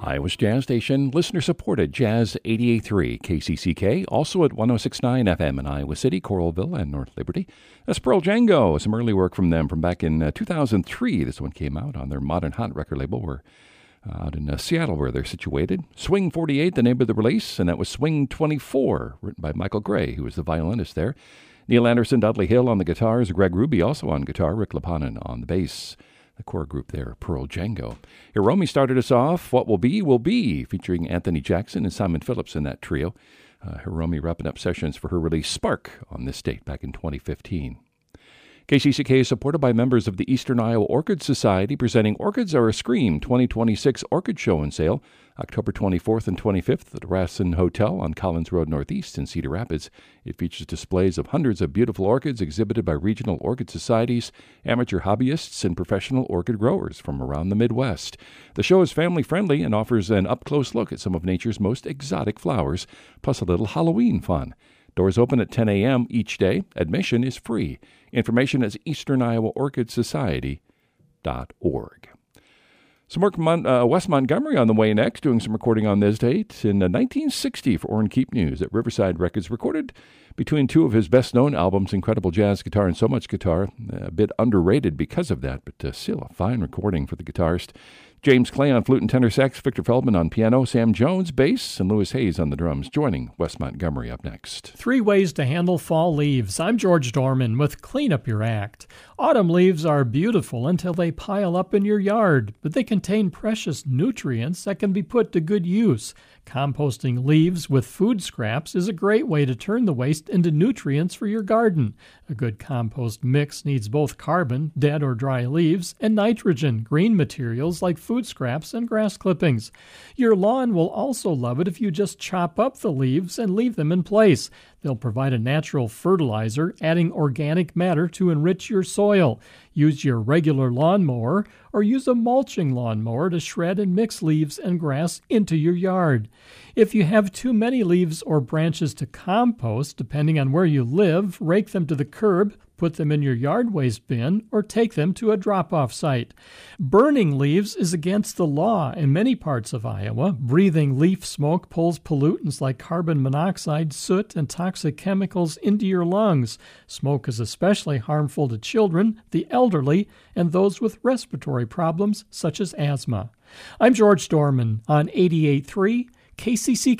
Iowa's Jazz Station, listener-supported Jazz 88.3 KCCK, also at 106.9 FM in Iowa City, Coralville, and North Liberty. That's Pearl Django, some early work from them from back in 2003. This one came out on their Modern Hunt record label. We're out in Seattle where they're situated. Swing 48, the name of the release, and that was Swing 24, written by Michael Gray, who was the violinist there. Neil Anderson, Dudley Hill on the guitars, Greg Ruby also on guitar, Rick Lepanen on the bass. The core group there, Pearl Django. Hiromi started us off, What Will Be, featuring Anthony Jackson and Simon Phillips in that trio. Hiromi wrapping up sessions for her release Spark on this date back in 2015. KCCK is supported by members of the Eastern Iowa Orchid Society, presenting Orchids Are a Scream 2026 Orchid Show and Sale, October 24th and 25th at the Rasson Hotel on Collins Road Northeast in Cedar Rapids. It features displays of hundreds of beautiful orchids exhibited by regional orchid societies, amateur hobbyists, and professional orchid growers from around the Midwest. The show is family-friendly and offers an up-close look at some of nature's most exotic flowers, plus a little Halloween fun. Doors open at 10 a.m. each day. Admission is free. Information is easterniowaaorchidsociety.org. Some work from Wes Montgomery on the way next, doing some recording on this date. In 1960 for Orrin Keep News at Riverside Records, recorded between two of his best-known albums, incredible jazz guitar and so much guitar. A bit underrated because of that, but still a fine recording for the guitarist. James Clay on flute and tenor sax, Victor Feldman on piano, Sam Jones bass, and Louis Hayes on the drums, joining Wes Montgomery up next. 3 ways to handle fall leaves. I'm George Dorman with Clean Up Your Act. Autumn leaves are beautiful until they pile up in your yard, but they contain precious nutrients that can be put to good use. Composting leaves with food scraps is a great way to turn the waste into nutrients for your garden. A good compost mix needs both carbon, dead or dry leaves, and nitrogen, green materials like food scraps and grass clippings. Your lawn will also love it if you just chop up the leaves and leave them in place. They'll provide a natural fertilizer, adding organic matter to enrich your soil. Use your regular lawnmower or use a mulching lawnmower to shred and mix leaves and grass into your yard. If you have too many leaves or branches to compost, depending on where you live, rake them to the curb, put them in your yard waste bin, or take them to a drop-off site. Burning leaves is against the law in many parts of Iowa. Breathing leaf smoke pulls pollutants like carbon monoxide, soot, and toxic chemicals into your lungs. Smoke is especially harmful to children, the elderly, and those with respiratory problems such as asthma. I'm George Dorman on 88.3 KCCK.